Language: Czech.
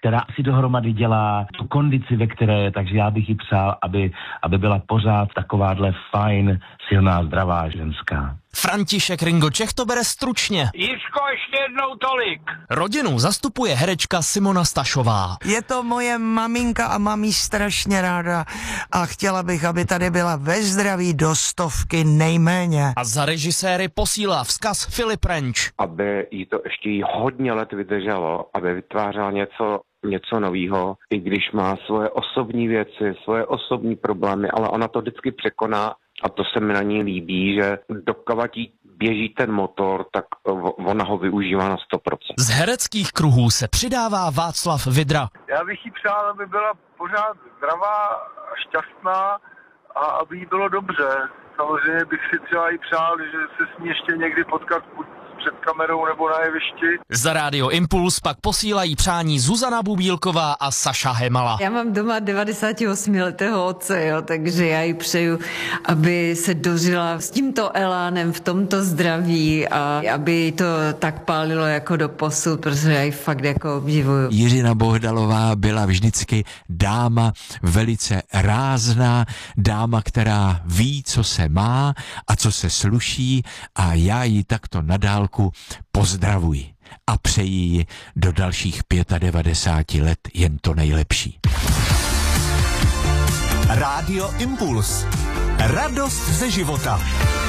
která si dohromady dělá tu kondici, ve které je, takže já bych jí přál, aby byla pořád takováhle fajn, silná, zdravá ženská. František Ringo Čech to bere stručně. Jiřko, ještě jednou tolik. Rodinu zastupuje herečka Simona Stašová. Je to moje maminka a mám jí strašně ráda a chtěla bych, aby tady byla ve zdraví do 100 nejméně. A za režiséry posílá vzkaz Filip Renč. Aby jí to ještě hodně let vydrželo, aby vytvářela něco novýho, i když má svoje osobní věci, svoje osobní problémy, ale ona to vždycky překoná a to se mi na ní líbí, že dokud jí běží ten motor, tak ona ho využívá na 100%. Z hereckých kruhů se přidává Václav Vidra. Já bych jí přál, aby byla pořád zdravá a šťastná a aby jí bylo dobře. Samozřejmě bych si třeba i přál, že se s ní ještě někdy potkat před kamerou nebo na jevišti. Za Rádio Impuls pak posílají přání Zuzana Bubílková a Saša Hemala. Já mám doma 98letého otce, jo, takže já jí přeju, aby se dožila s tímto elánem v tomto zdraví a aby to tak pálilo jako doposud, protože já ji fakt jako obdivuju. Jiřina Bohdalová byla vždycky dáma velice rázná, dáma, která ví, co se má a co se sluší a já ji takto nadál pozdravuji a přeji ji do dalších 95 let jen to nejlepší. Rádio Impuls. Radost ze života.